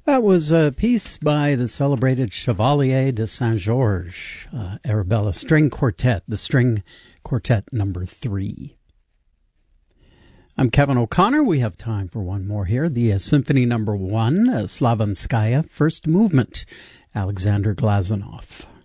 That was a piece by the celebrated Chevalier de Saint-Georges, Arabella String Quartet, the String Quartet number 3. I'm Kevin O'Connor. We have time for one more here. The Symphony number 1, Slavinskaya, First Movement, Alexander Glazunov.